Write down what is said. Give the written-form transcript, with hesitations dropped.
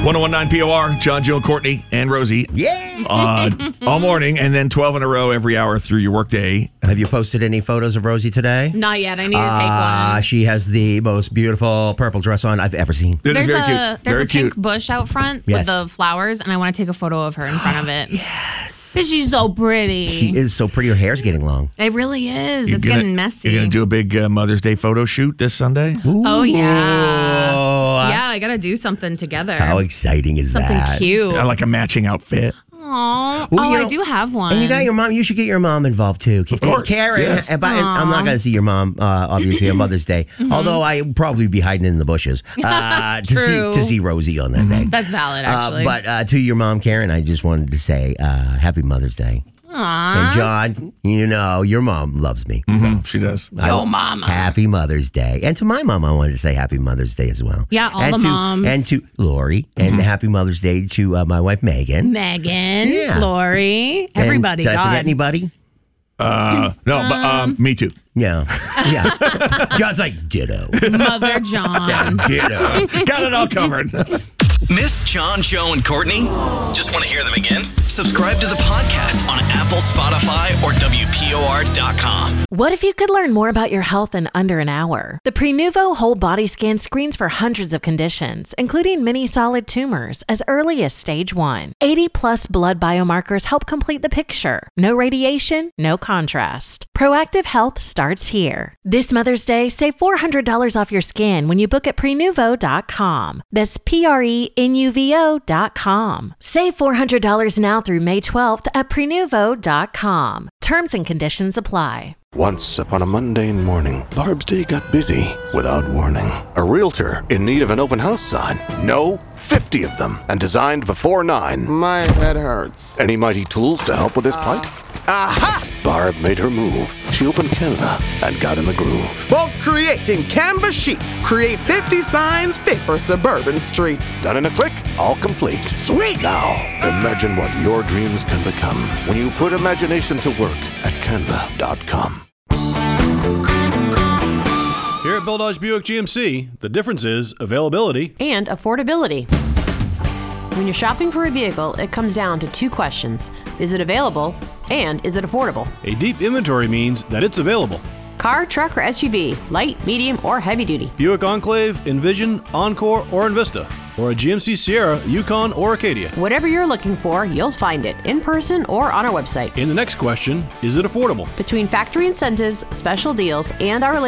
1019 POR, John, Joe, Courtney, and Rosie. Yeah. All morning, and then 12 in a row every hour through your workday. Have you posted any photos of Rosie today? Not yet. I need to take one. She has the most beautiful purple dress on I've ever seen. It is very cute. There's Very a pink cute. bush out front Yes. with the flowers, and I want to take a photo of her in front of it. Yes. Because she's so pretty. She is so pretty. Her hair's getting long. It really is. You're It's gonna- getting messy. You're going to do a big Mother's Day photo shoot this Sunday? Oh, yeah. Oh, Yeah, I got to do something together. how exciting is Something that? cute. Like a matching outfit. Aw. Well, Oh, you know- I do have one. And you got your mom. You should get your mom involved too. Of course, Karen. yes. I'm not going to see your mom, obviously, on Mother's Day. Although I'd probably be hiding in the bushes True. to see Rosie on that day. That's valid, actually. But to your mom, Karen, I just wanted to say Happy Mother's Day. Aw. And John, you know your mom loves me. She does. Yo, mama. Happy Mother's Day. And to my mom, I wanted to say Happy Mother's Day as well. Yeah, all and the to, moms. And to Lori. And Happy Mother's Day to my wife, Megan. Megan, Yeah. Lori, And everybody. Did I God. forget anybody? No, but me too. Yeah. Yeah. John's like, ditto. Mother John. Ditto. Got it all covered. Miss John, Joe, and Courtney? Just want to hear them again? Subscribe to the podcast on Apple, Spotify, or WPOR.com. What if you could learn more about your health in under an hour? The Prenuvo Whole Body Scan screens for hundreds of conditions, including many solid tumors, as early as stage 1. 80-plus blood biomarkers help complete the picture. No radiation, no contrast. Proactive health starts here. This Mother's Day, save $400 off your scan when you book at Prenuvo.com. That's PRENUVO.com. Save $400 now through May 12th at Prenuvo.com. Terms and conditions apply. Once upon a mundane morning, Barb's day got busy without warning. A realtor in need of an open house sign. No, 50 of them, and designed before 9. My head hurts. Any mighty tools to help with this plight? Aha! Barb made her move. She opened Canva and got in the groove. Bulk creating Canva sheets. Create 50 signs fit for suburban streets. Done in a click, all complete. Sweet! Now, imagine what your dreams can become when you put imagination to work at Canva.com. Here at Bill Dodge Buick GMC, the difference is availability. And affordability. When you're shopping for a vehicle, it comes down to 2 questions. Is it available? And is it affordable? A deep inventory means that it's available. Car, truck, or SUV, light, medium, or heavy duty. Buick Enclave, Envision, Encore, or Envista. Or a GMC Sierra, Yukon, or Acadia. Whatever you're looking for, you'll find it in person or on our website. In the next question, is it affordable? Between factory incentives, special deals, and our